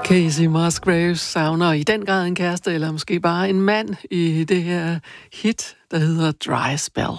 Casey Musgraves savner i den grad en kæreste, eller måske bare en mand i det her hit, der hedder Dry Spell.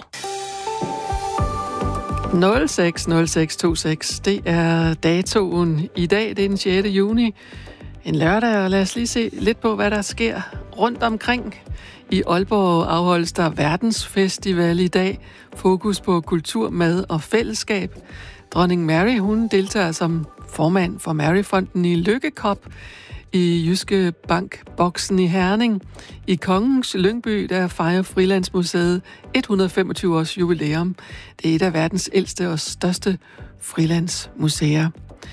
060626, det er datoen i dag, det er den 6. juni, en lørdag, og lad os lige se lidt på, hvad der sker rundt omkring. I Aalborg afholdes der verdensfestival i dag, fokus på kultur, mad og fællesskab. Dronning Mary, hun deltager som formand for Maryfonden i Lykkekop i Jyske Bank-boksen i Herning. I Kongens Lyngby, der fejrer Frilandsmuseet 125 års jubilæum. Det er et af verdens ældste og største frilandsmuseer.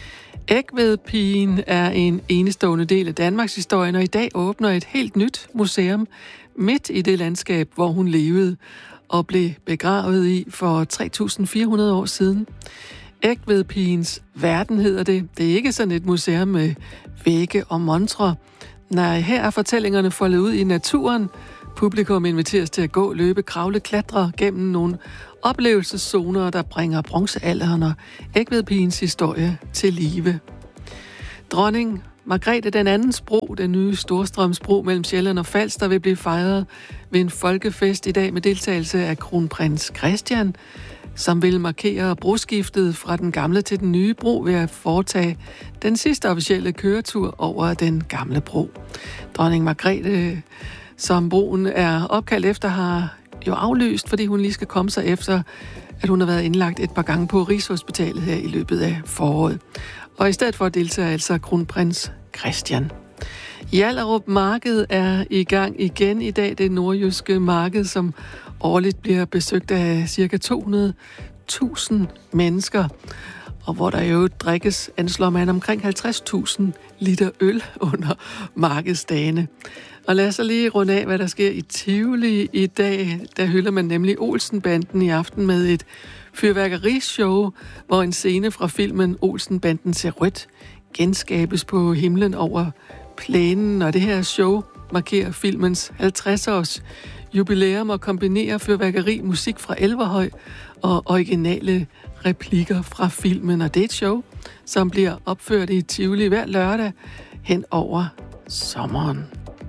Ægvedpigen er en enestående del af Danmarks historie, og i dag åbner et helt nyt museum midt i det landskab, hvor hun levede og blev begravet i for 3.400 år siden. Ægvedpigens verden hedder det. Det er ikke sådan et museum med vægge og montrer. Nej, her er fortællingerne foldet ud i naturen. Publikum inviteres til at gå, løbe, kravle, klatre gennem nogle oplevelseszoner, der bringer bronzealderen og Ægvedpigens historie til live. Dronning Margrethe den andens bro, den nye Storstrømsbro mellem Sjælland og Falster, vil blive fejret ved en folkefest i dag med deltagelse af kronprins Christian, som vil markere broskiftet fra den gamle til den nye bro ved at foretage den sidste officielle køretur over den gamle bro. Dronning Margrethe, som broen er opkaldt efter, har jo aflyst, fordi hun lige skal komme sig efter, at hun har været indlagt et par gange på Rigshospitalet her i løbet af foråret. Og i stedet for at deltage altså kronprins Christian. Hjallerup Marked er i gang igen i dag. Det nordjyske marked, som årligt bliver besøgt af ca. 200.000 mennesker, og hvor der jo drikkes, anslår man, omkring 50.000 liter øl under markedsdagene. Og lad os så lige runde af, hvad der sker i Tivoli i dag. Der hylder man nemlig Olsenbanden i aften med et fyrværkerishow, hvor en scene fra filmen Olsenbanden ser rødt genskabes på himlen over plænen. Og det her show markerer filmens 50-års jubilæum og kombinerer fyrværkeri, musik fra Elverhøj og originale replikker fra filmen. Og det er et show, som bliver opført i Tivoli hver lørdag hen over sommeren.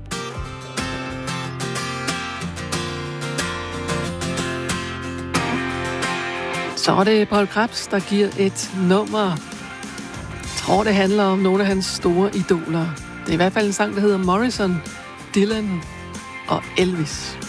Så er det Poul Krebs, der giver et nummer. Jeg tror, det handler om nogle af hans store idoler. Det er i hvert fald en sang, der hedder Morrison, Dylan og Elvis.